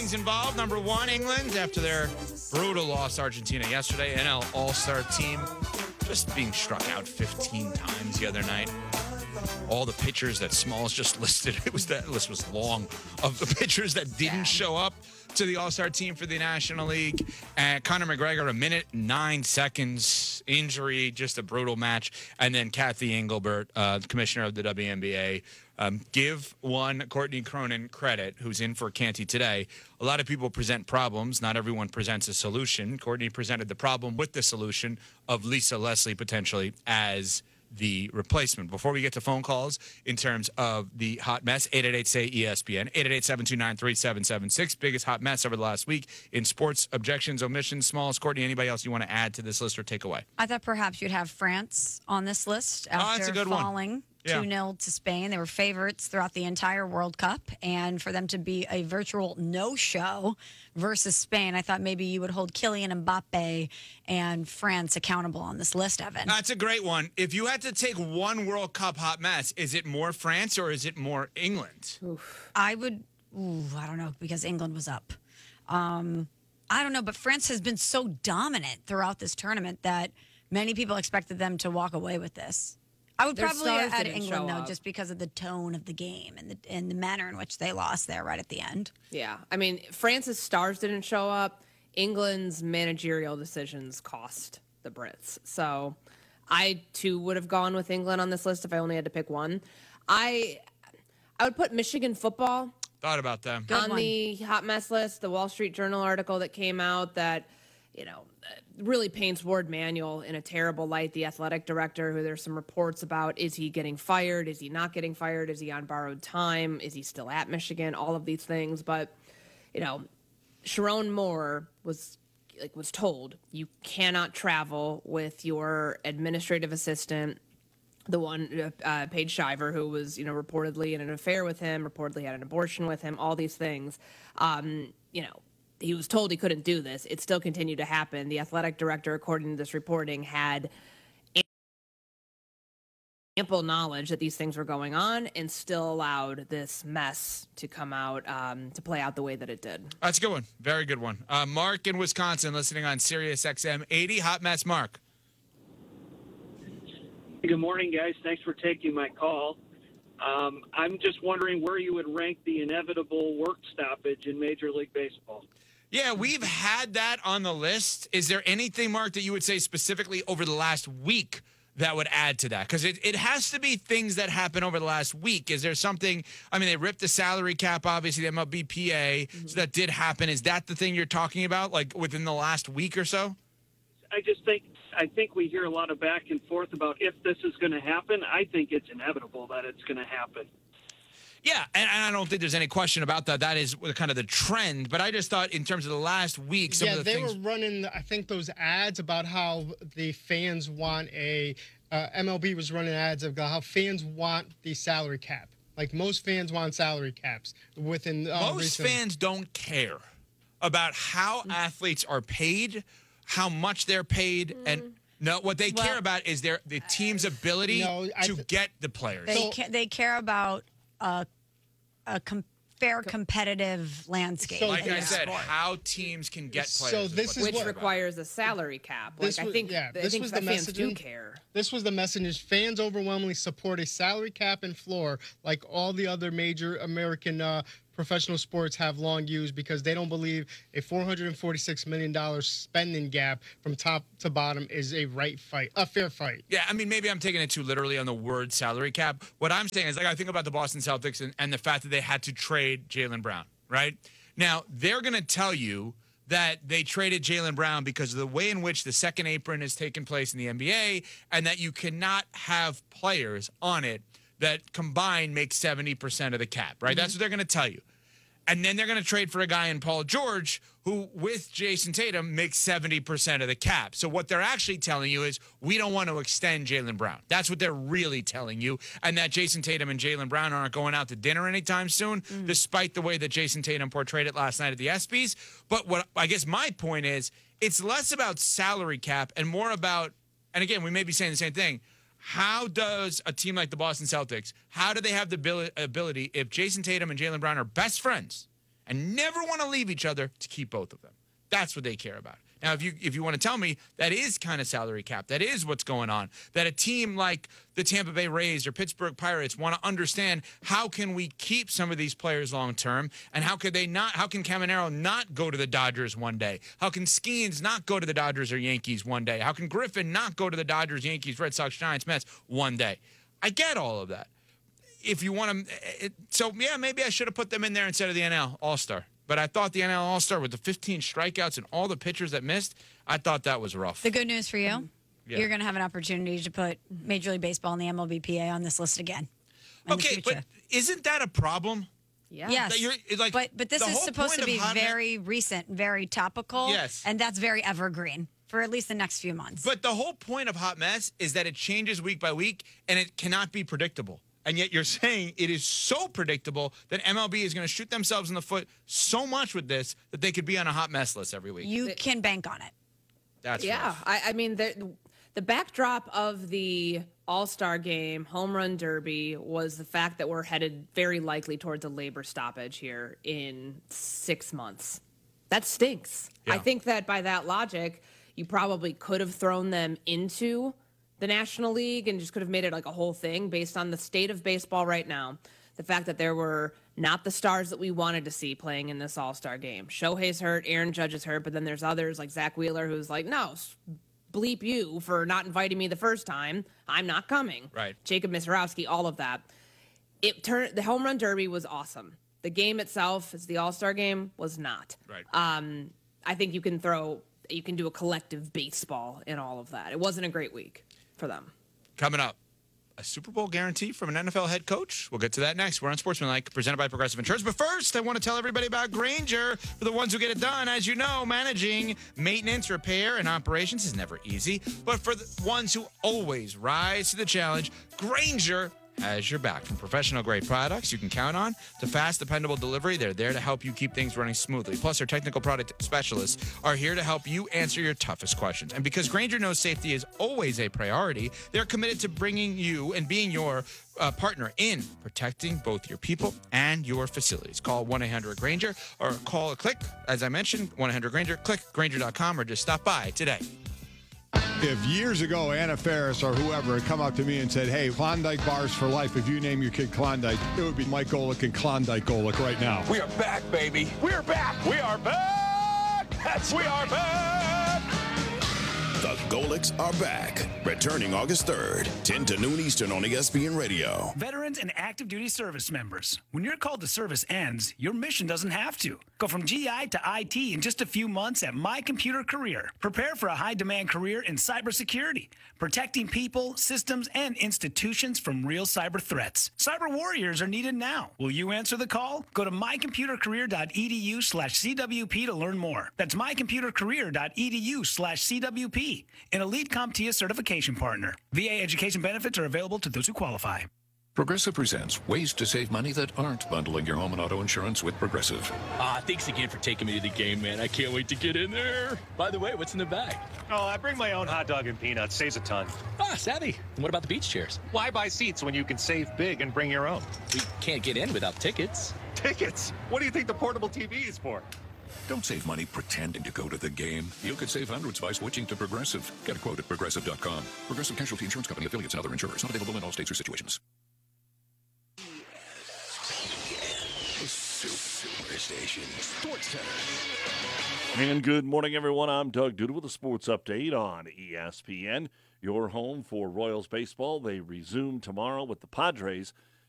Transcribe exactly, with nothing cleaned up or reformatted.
things involved. Number one, England, after their brutal loss to Argentina yesterday. N L All-Star team just being struck out fifteen times the other night. All the pitchers that Smalls just listed, it was that list was long of the pitchers that didn't show up to the All-Star team for the National League. And Conor McGregor, a minute, nine seconds, injury, just a brutal match. And then Kathy Engelbert, uh, the commissioner of the W N B A, um, give one Courtney Cronin credit, who's in for Canty today. A lot of people present problems. Not everyone presents a solution. Courtney presented the problem with the solution of Lisa Leslie potentially as the replacement. Before we get to phone calls in terms of the hot mess, eight eight eight, S A Y, E S P N, eight eight eight, seven two nine, three seven seven six. Biggest hot mess over the last week in sports, objections, omissions, Smalls. Courtney, anybody else you want to add to this list or take away? I thought perhaps you'd have France on this list Oh, that's after a good one. falling Yeah. two nil to Spain. They were favorites throughout the entire World Cup. And for them to be a virtual no-show versus Spain, I thought maybe you would hold Kylian Mbappe and France accountable on this list, Evan. That's a great one. If you had to take one World Cup hot mess, is it more France or is it more England? I would, ooh, I don't know, because England was up. Um, I don't know, but France has been so dominant throughout this tournament that many people expected them to walk away with this. I would Their probably stars add didn't England, show though, up. just because of the tone of the game and the, and the manner in which they lost there right at the end. Yeah, I mean, France's stars didn't show up. England's managerial decisions cost the Brits. So I, too, would have gone with England on this list if I only had to pick one. I I would put Michigan football Thought about that. Good on one. the hot mess list. The Wall Street Journal article that came out that, you know, really paints Ward Manuel in a terrible light. The athletic director, who there's some reports about, is he getting fired? Is he not getting fired? Is he on borrowed time? Is he still at Michigan? All of these things. But, you know, Sharon Moore was like was told you cannot travel with your administrative assistant, the one uh, Paige Shiver, who was, you know, reportedly in an affair with him, reportedly had an abortion with him, all these things. Um, you know, he was told he couldn't do this. It still continued to happen. The athletic director, according to this reporting, had ample knowledge that these things were going on and still allowed this mess to come out, um, to play out the way that it did. That's a good one. Very good one. Uh, Mark in Wisconsin listening on Sirius X M eighty. Hot mess, Mark. Good morning, guys. Thanks for taking my call. Um, I'm just wondering where you would rank the inevitable work stoppage in Major League Baseball. Yeah, we've had that on the list. Is there anything, Mark, that you would say specifically over the last week that would add to that? Because it, it has to be things that happen over the last week. Is there something, I mean, they ripped the salary cap, obviously, the M L B P A, mm-hmm. so that did happen. Is that the thing you're talking about, like within the last week or so? I just think I think we hear a lot of back and forth about if this is going to happen. I think it's inevitable that it's going to happen. Yeah, and, and I don't think there's any question about that. That is kind of the trend. But I just thought in terms of the last week, some yeah, of the they things... were running, I think, those ads about how the fans want a... Uh, M L B was running ads about how fans want the salary cap. Like, most fans want salary caps within... Uh, Most recent... fans don't care about how athletes are paid, how much they're paid, mm. and... No, what they well, care about is their the team's ability no, I to th- get the players. They, So- ca- they care about a, a com- fair competitive landscape. So- like in I the said, sport. how teams can get So players. this what is they Which care what- about. requires a salary cap. Like, This I was- think, yeah, I this think was that the fans do messaging. care. This was the message is fans overwhelmingly support a salary cap and floor like all the other major American uh, professional sports have long used because they don't believe a four hundred forty-six million dollars spending gap from top to bottom is a right fight, a fair fight. Yeah, I mean, maybe I'm taking it too literally on the word salary cap. What I'm saying is, like, I think about the Boston Celtics and, and the fact that they had to trade Jaylen Brown, right? Now, they're going to tell you that they traded Jaylen Brown because of the way in which the second apron has taken place in the N B A and that you cannot have players on it that combined make seventy percent of the cap, right? Mm-hmm. That's what they're going to tell you. And then they're going to trade for a guy in Paul George who, with Jason Tatum, makes seventy percent of the cap. So what they're actually telling you is we don't want to extend Jaylen Brown. That's what they're really telling you. And that Jason Tatum and Jaylen Brown aren't going out to dinner anytime soon, mm. despite the way that Jason Tatum portrayed it last night at the ESPYs. But what I guess my point is, it's less about salary cap and more about, and again, we may be saying the same thing, how does a team like the Boston Celtics, how do they have the ability if Jason Tatum and Jaylen Brown are best friends and never want to leave each other to keep both of them. That's what they care about. Now, if you if you want to tell me that is kind of salary cap, that is what's going on, that a team like the Tampa Bay Rays or Pittsburgh Pirates want to understand how can we keep some of these players long term, and how could they not? How can Caminero not go to the Dodgers one day? How can Skeens not go to the Dodgers or Yankees one day? How can Griffin not go to the Dodgers, Yankees, Red Sox, Giants, Mets one day? I get all of that. If you want to, so yeah, maybe I should have put them in there instead of the N L All-Star. But I thought the N L All-Star with the fifteen strikeouts and all the pitchers that missed, I thought that was rough. The good news for you, Yeah. you're going to have an opportunity to put Major League Baseball and the M L B P A on this list again. in the Okay, but future. isn't that a problem? Yeah. Yes, That you're- it's like, but but this the is whole supposed point to of be hot ma- very recent, very topical. Yes. and that's very evergreen for at least the next few months. But the whole point of Hot Mess is that it changes week by week, and it cannot be predictable. And yet you're saying it is so predictable that M L B is going to shoot themselves in the foot so much with this that they could be on a hot mess list every week. you can bank on it. That's Yeah, rough. I, I mean the the backdrop of the All Star Game Home Run Derby was the fact that we're headed very likely towards a labor stoppage here in six months. That stinks. I Yeah. think that by that logic, you probably could have thrown them into the National League and just could have made it like a whole thing based on the state of baseball right now. The fact that there were not the stars that we wanted to see playing in this All-Star game. Shohei's hurt, Aaron Judge is hurt, but then there's others like Zach Wheeler who's like, no, s- bleep you for not inviting me the first time. I'm not coming. Right. Jacob Misrowski, all of that. It turned the home run derby was awesome. The game itself, as the All-Star game, was not. Right. Um, I think you can throw, you can do a collective baseball in all of that. It wasn't a great week for them. Coming up, a Super Bowl guarantee from an N F L head coach. We'll get to that next. We're on Sportsmanlike, presented by Progressive Insurance. But first, I want to tell everybody about Grainger. For the ones who get it done, as you know, managing maintenance, repair, and operations is never easy. But for the ones who always rise to the challenge, Grainger has your back. From professional-grade products you can count on to fast, dependable delivery, they're there to help you keep things running smoothly. Plus, their technical product specialists are here to help you answer your toughest questions. And because Grainger knows safety is always a priority, they're committed to bringing you and being your uh, partner in protecting both your people and your facilities. Call one eight hundred Grainger or call or click, as I mentioned, one eight hundred Grainger, click Grainger dot com or just stop by today. If years ago Anna Faris or whoever had come up to me and said, hey, Klondike bars for life, if you name your kid Klondike, it would be Mike Golick and Klondike Golick right now. We are back, baby. We're back. We are back. That's we are back. The Golicks are back. Returning August third, ten to noon Eastern on E S P N Radio. Veterans and active duty service members. When your call to service ends, your mission doesn't have to. Go from G I to I T in just a few months at My Computer Career. Prepare for a high-demand career in cybersecurity, protecting people, systems, and institutions from real cyber threats. Cyber warriors are needed now. Will you answer the call? Go to my computer career dot e d u slash c w p to learn more. That's my computer career dot e d u slash c w p. An elite CompTIA certification partner. V A education benefits are available to those who qualify. Progressive presents ways to save money that aren't bundling your home and auto insurance with Progressive. Ah, thanks again for taking me to the game, man. I can't wait to get in there. By the way, what's in the bag? Oh, I bring my own hot dog and peanuts. Saves a ton. Ah, savvy. And what about the beach chairs? Why buy seats when you can save big and bring your own? We can't get in without tickets. Tickets? What do you think the portable T V is for? Don't save money pretending to go to the game. You could save hundreds by switching to Progressive. Get a quote at progressive dot com. Progressive Casualty Insurance Company, affiliates, and other insurers. Not available in all states or situations. Superstation Sports Center. And good morning, everyone. I'm Doug Duda with a sports update on E S P N. Your home for Royals baseball. They resume tomorrow with the Padres